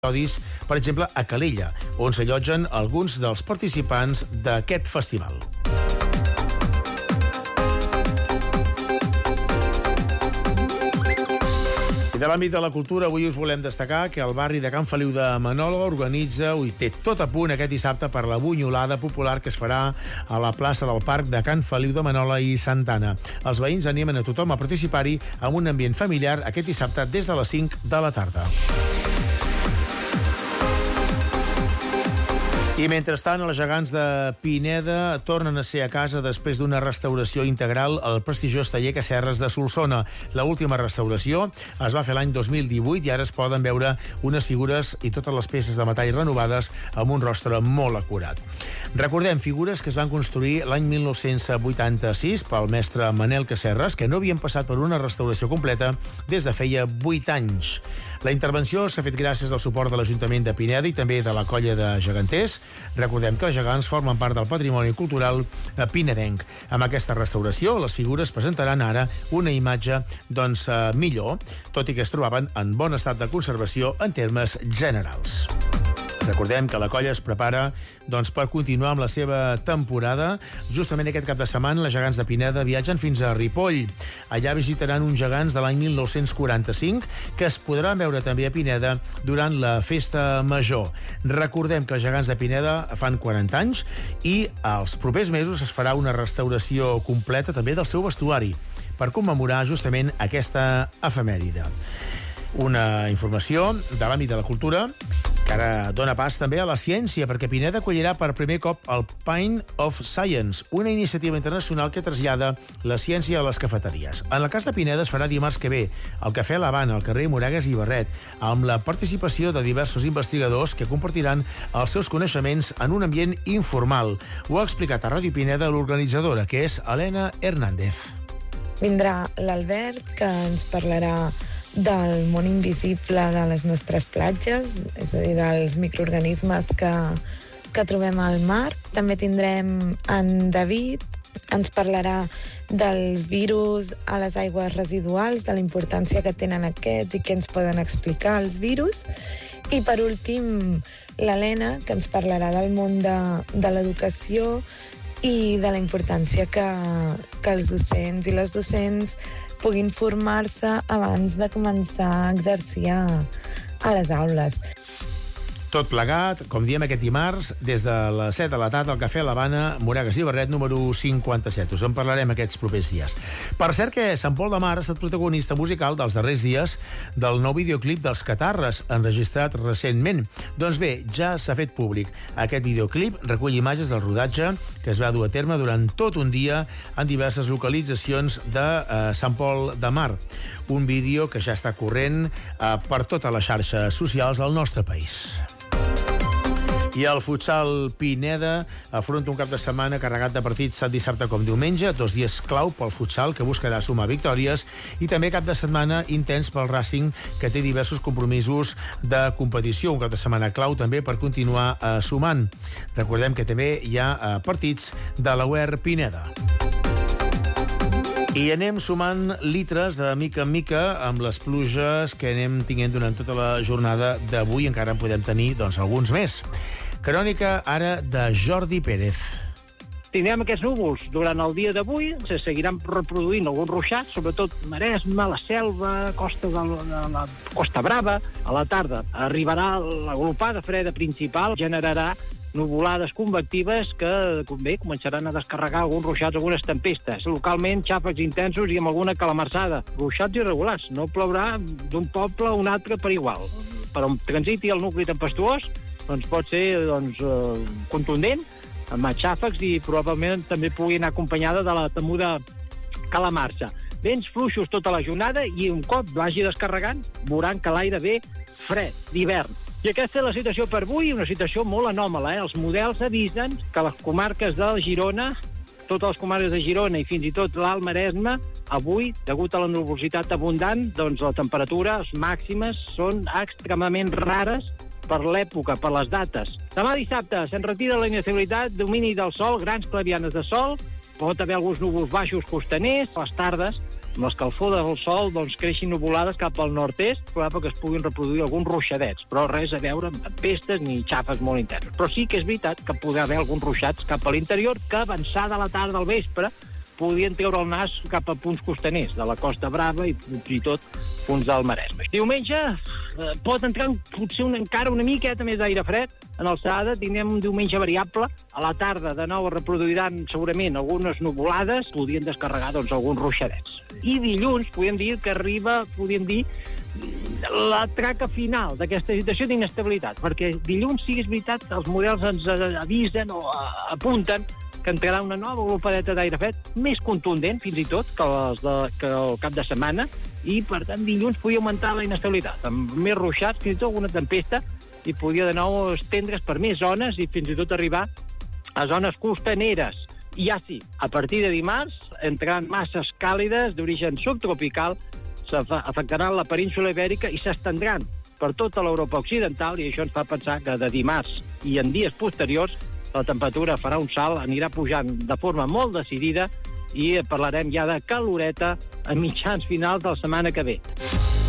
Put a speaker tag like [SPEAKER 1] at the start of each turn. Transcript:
[SPEAKER 1] episodis, per exemple, a Calella, on s'allotgen alguns dels participants d'aquest festival. De l'àmbit de la cultura, avui us volem destacar que el barri de Can Feliu de Manolo organitza i té tot a punt aquest dissabte per la bunyolada popular que es farà a la plaça del Parc de Can Feliu de Manola i Santana. Els veïns animen a tothom a participar-hi amb un ambient familiar aquest dissabte des de les 5 de la tarda. I mentrestant, els gegants de Pineda tornen a ser a casa després d'una restauració integral al prestigiós taller Cacerres de Solsona. L'última restauració es va fer l'any 2018 i ara es poden veure unes figures i totes les peces de metall renovades amb un rostre molt acurat. Recordem, figures que es van construir l'any 1986 pel mestre Manel Cacerres, que no havien passat per una restauració completa des de feia 8 anys. La intervenció s'ha fet gràcies al suport de l'Ajuntament de Pineda i també de la colla de geganters. Recordem que els gegants formen part del patrimoni cultural pinedenc. Amb aquesta restauració, les figures presentaran ara una imatge millor, tot i que es trobaven en bon estat de conservació en termes generals. Recordem que la colla es prepara per continuar amb la seva temporada. Justament aquest cap de setmana, els gegants de Pineda viatgen fins a Ripoll. Allà visitaran uns gegants de l'any 1945 que es podran veure també a Pineda durant la festa major. Recordem que els gegants de Pineda fan 40 anys i als propers mesos es farà una restauració completa també del seu vestuari per commemorar justament aquesta efemèride. Una informació de l'àmbit de la cultura que ara dona pas també a la ciència, perquè Pineda acollirà per primer cop el Pint of Science, una iniciativa internacional que trasllada la ciència a les cafeteries. En el cas de Pineda es farà dimarts que ve al Cafè l'Havana, al carrer Moragas i Barret, amb la participació de diversos investigadors que compartiran els seus coneixements en un ambient informal. Ho ha explicat a Ràdio Pineda l'organitzadora, que és Helena Hernández.
[SPEAKER 2] Vindrà l'Albert, que ens parlarà del món invisible de les nostres platges, és a dir, dels microorganismes que trobem al mar. També tindrem en David, ens parlarà dels virus a les aigües residuals, de la importància que tenen aquests i què ens poden explicar els virus. I per últim, l'Helena, que ens parlarà del món de l'educació i de la importància que els docents i les docents puguin formar-se abans de començar a exercir a les aules.
[SPEAKER 1] Tot plegat, com diem aquest dimarts, des de les 7 de la tarda al Cafè l'Havana, Moragas i Barret, número 57. Us en parlarem aquests propers dies. Per cert que Sant Pol de Mar ha estat protagonista musical dels darrers dies del nou videoclip dels Catarres, enregistrat recentment. Doncs bé, ja s'ha fet públic. Aquest videoclip recull imatges del rodatge que es va dur a terme durant tot un dia en diverses localitzacions de Sant Pol de Mar. Un vídeo que ja està corrent per totes les xarxes socials del nostre país. I el futsal Pineda afronta un cap de setmana carregat de partits tant dissabte com diumenge, 2 dies clau pel futsal que buscarà sumar victòries, i també cap de setmana intens pel Racing, que té diversos compromisos de competició, un cap de setmana clau també per continuar sumant. Recordem que també hi ha partits de la UER Pineda. I anem sumant litres de mica en mica amb les pluges que anem tinguent durant tota la jornada d'avui. Encara en podem tenir, alguns més. Crònica ara de Jordi Pérez.
[SPEAKER 3] Tindrem aquests núvols durant el dia d'avui, se seguiran reproduint alguns ruixats, sobretot Maresme, la Selva, la Costa Brava. A la tarda arribarà l'agrupada freda principal, generarà nuvolades convectives que començaran a descarregar alguns ruixats, algunes tempestes. Localment, xàfecs intensos i amb alguna calamarsada. Ruixats irregulars. No plourà d'un poble a un altre per igual. Per on transiti el nucli tempestuós, pot ser contundent, amb xàfecs, i probablement també pugui anar acompanyada de la temuda calamarsa. Vents fluixos tota la jornada i un cop vagi descarregant, veuran que l'aire ve fred, d'hivern. I aquesta és la situació per avui, una situació molt anòmala. Els models avisen que les comarques de Girona, totes les comarques de Girona i fins i tot l'Alt Maresme, avui, degut a la nuvolositat abundant, les temperatures màximes són extremament rares per l'època, per les dates. Demà dissabte se'n retira la inestabilitat, domini del sol, grans clarianes de sol, pot haver alguns núvols baixos costaners, a les tardes amb l'escalfor del sol doncs, creixin nuvolades cap al nord-est, probable que es puguin reproduir alguns ruixadets, però res a veure amb tempestes ni xafes molt intenses. Però sí que és veritat que podrà haver alguns ruixats cap a l'interior que avançada la tarda al vespre podien treure el nas cap a punts costaners de la Costa Brava i fins i tot punts del Maresme. Diumenge pot entrar potser encara una miqueta més d'aire fred en alçada, tindrem un diumenge variable. A la tarda de nou es reproduiran segurament algunes nuvolades, podien descarregar doncs, alguns ruixadets. I dilluns podem dir que arriba, la traca final d'aquesta situació d'inestabilitat, perquè dilluns, sí, és veritat, els models ens avisen o apunten que entrarà una nova glopadeta d'aire fred, més contundent, fins i tot, que el cap de setmana, i, per tant, dilluns podia augmentar la inestabilitat, amb més ruixats, fins i tot alguna tempesta, i podia de nou estendre's per més zones i fins i tot arribar a zones costaneres. I ja sí, a partir de dimarts entraran masses càlides d'origen subtropical, afectaran la península ibèrica i s'estendran per tota l'Europa occidental, i això ens fa pensar que de dimarts i en dies posteriors la temperatura farà un salt, anirà pujant de forma molt decidida i parlarem ja de caloreta a mitjans finals de la setmana que ve.